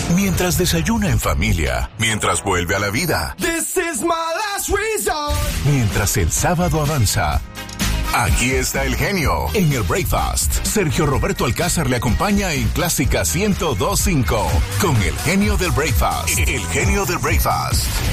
Mientras desayuna en familia, mientras vuelve a la vida, This is my last resort. mientras el sábado avanza. Aquí está el genio en el Breakfast. Sergio Roberto Alcázar le acompaña en Clásica 102.5 con el genio del Breakfast. El genio del Breakfast.